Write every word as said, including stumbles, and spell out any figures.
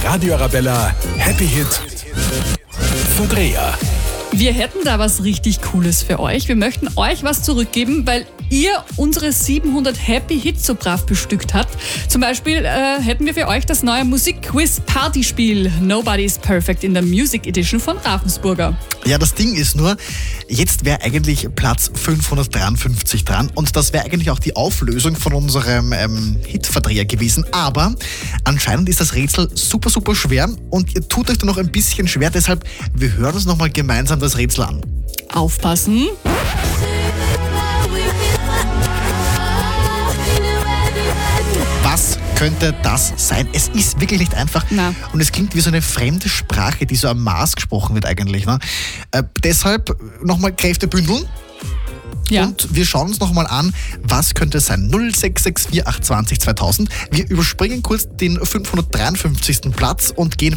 Radio Arabella Happy Hit Verdreher. Wir hätten da was richtig Cooles für euch. Wir möchten euch was zurückgeben, weil ihr unsere siebenhundert Happy Hits so brav bestückt habt. Zum Beispiel äh, hätten wir für euch das neue Musikquiz-Partyspiel Nobody's Perfect in der Music Edition von Ravensburger. Ja, das Ding ist nur, jetzt wäre eigentlich Platz fünfhundertdreiundfünfzig dran und das wäre eigentlich auch die Auflösung von unserem ähm, Hitverdreher gewesen. Aber anscheinend ist das Rätsel super, super schwer und ihr tut euch da noch ein bisschen schwer. Deshalb, wir hören uns nochmal gemeinsam das Rätsel an. Aufpassen! Was könnte das sein? Es ist wirklich nicht einfach. Na. Und es klingt wie so eine fremde Sprache, die so am Mars gesprochen wird eigentlich. Ne? Äh, deshalb nochmal Kräfte bündeln. Ja. Und wir schauen uns nochmal an, was könnte es sein? null sechs sechs vier acht zwei null zweitausend. Wir überspringen kurz den fünfhundertdreiundfünfzigsten Platz und gehen